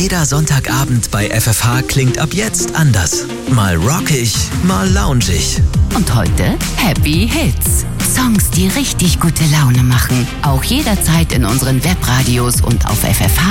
Jeder Sonntagabend bei FFH klingt ab jetzt anders. Mal rockig, mal loungig. Und heute Happy Hits. Songs, die richtig gute Laune machen. Auch jederzeit in unseren Webradios und auf FFH.